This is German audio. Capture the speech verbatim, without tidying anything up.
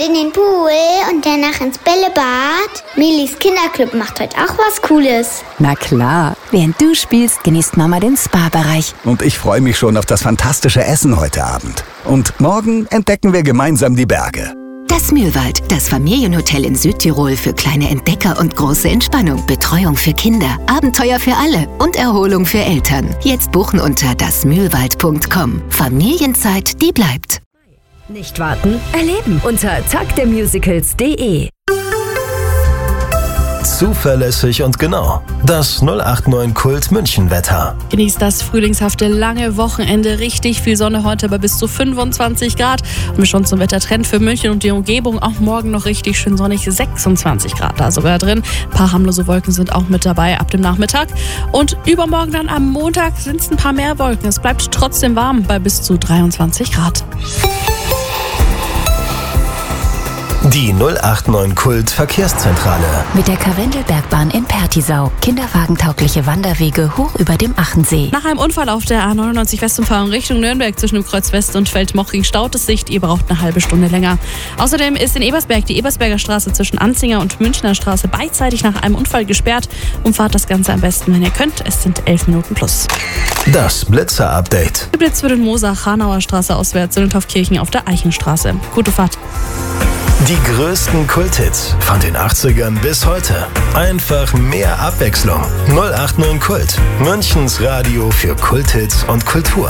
in den Pool und danach ins Bällebad. Milis Kinderclub macht heute auch was Cooles. Na klar, während du spielst, genießt Mama den Spa-Bereich. Und ich freue mich schon auf das fantastische Essen heute Abend. Und morgen entdecken wir gemeinsam die Berge. Das Mühlwald, das Familienhotel in Südtirol für kleine Entdecker und große Entspannung. Betreuung für Kinder, Abenteuer für alle und Erholung für Eltern. Jetzt buchen unter das mühlwald punkt com. Familienzeit, die bleibt. Nicht warten, erleben unter tag der musicals punkt de. Zuverlässig und genau. Das null acht neun Kult München Wetter. Genießt das frühlingshafte lange Wochenende. Richtig viel Sonne heute bei bis zu fünfundzwanzig Grad. Und schon zum Wettertrend für München und die Umgebung. Auch morgen noch richtig schön sonnig, sechsundzwanzig Grad da sogar drin. Ein paar harmlose Wolken sind auch mit dabei ab dem Nachmittag. Und übermorgen dann am Montag sind es ein paar mehr Wolken. Es bleibt trotzdem warm bei bis zu dreiundzwanzig Grad. Die null acht neun Kult Verkehrszentrale. Mit der Karwendelbergbahn in Pertisau. Kinderwagentaugliche Wanderwege hoch über dem Achensee. Nach einem Unfall auf der A neunundneunzig Westumfahrung Richtung Nürnberg zwischen dem Kreuz West und Feldmochring staut es sich. Ihr braucht eine halbe Stunde länger. Außerdem ist in Ebersberg die Ebersberger Straße zwischen Anzinger und Münchner Straße beidseitig nach einem Unfall gesperrt. Umfahrt das Ganze am besten, wenn ihr könnt. Es sind elf Minuten plus. Das Blitzer-Update. Geblitzt wird in Moosach, Hanauer Straße auswärts und in Taufkirchen auf der Eichenstraße. Gute Fahrt. Die größten Kulthits von den achtzigern bis heute. Einfach mehr Abwechslung. null acht neun Kult. Münchens Radio für Kulthits und Kultur.